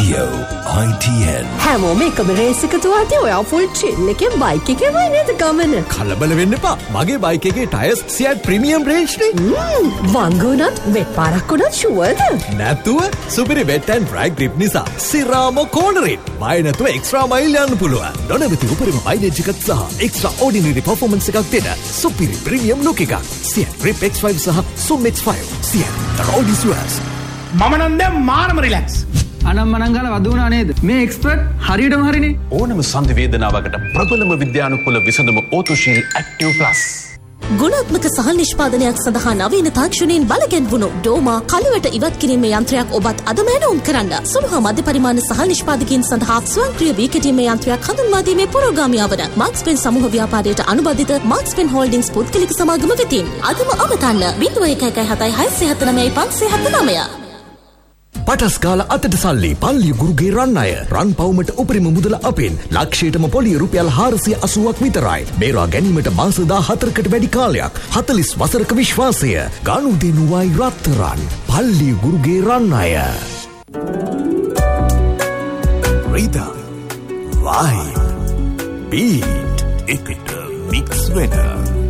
Rio ITN. හැමෝම එකම raise එකට දුවද්දී ඔයා ෆුල් චිල් එකේ බයික් එකේ වයි නේද ගමන? කලබල වෙන්න එපා. මගේ බයික් එකේ ටයර්ස් සියට් ප්‍රීමියම් රේන්ජ් නේ. වංගුණත් වෙත් පාරක් උනත් ෂුවර්ද? නැතුව සුපිරි වෙට් ඇන්ඩ් ඩ්‍රයි ග්‍රිප් නිසා සිරාම කෝනරේ. බය නැතුව එක්ස්ට්‍රා මයිල් යන්න පුළුවන්. නොනවති උපරිම මයිලේජ් එකක් සහ එක්ස්ට්‍රා ඕඩිනරි පර්ෆෝමන්ස් එකක් දෙන සුපිරි ප්‍රීමියම් ලුක් එකක්. සියට් ග්‍රිප් X5 සහ සුම් X5. සියට් the road is yours. මම නම් දැන් මාරම රිලැක්ස්. අනම්මනම් ගාලා වදුණා නේද? මේ එක්ස්පර්ට් හරියටම හරිනේ. ඕනම සංධි වේදනාවකට ප්‍රබලම විද්‍යානුකූල විසඳුම ඕතුශීල් ඇක්ටිව් ප්ලස්. ගුණාත්මක සහල් නිෂ්පාදනයක් සඳහා නවීන තාක්ෂණයෙන් බලගැන්වුණු ඩෝමා කලවට ඉවත් කිරීමේ යන්ත්‍රයක් ඔබත් අදම ඇනවුම් කරන්න. සුළු හා මධ්‍ය පරිමාණ සහල් නිෂ්පාදකයන් සඳහා ස්වයංක්‍රීය වී කෙටීමේ යන්ත්‍රයක් හඳුන්වා දීමේ පුරෝගාමියා වන මාක්ස්පෙන් සමූහ ව්‍යාපාරයට අනුබද්ධිත මාක්ස්පෙන් හෝල්ඩින්ග්ස් පුද්ගලික සමාගම වෙතින් අදම අමතන්න 0117769579. පටස්කාල අතට සල්ලි පල්ලිය ගුරුගේ රන් අය රන් පවුමට උපරිම මුදල අපෙන් ලක්ෂයටම පොලිය රුපියල් 480ක් විතරයි. බේරා ගැනීමට මාස 14කට වැඩි කාලයක් 40 වසරක විශ්වාසය ගනුදෙනුවයි රත්තරන් පල්ලිය ගුරුගේ රන් අය. Rhythm, vibe, beat, එකට mix වෙන